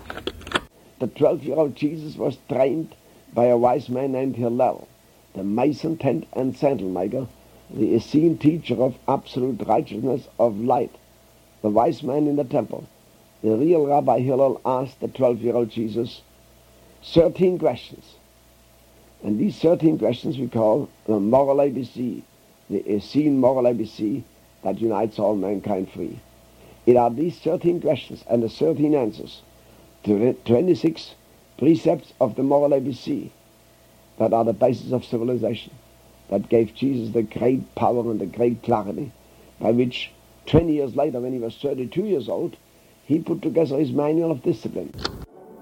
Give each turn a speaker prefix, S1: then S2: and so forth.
S1: The 12-year-old Jesus was trained by a wise man named Hillel, the mason, tent, and sandal maker, the Essene teacher of absolute righteousness of light, the wise man in the temple. The real Rabbi Hillel asked the 12-year-old Jesus 13 questions. And these 13 questions we call the moral ABC, the Essene moral ABC that unites all mankind free. It are these 13 questions and the 13 answers to the 26 precepts of the moral ABC that are the basis of civilization, that gave Jesus the great power and the great clarity by which 20 years later, when he was 32 years old, he put together his manual of discipline.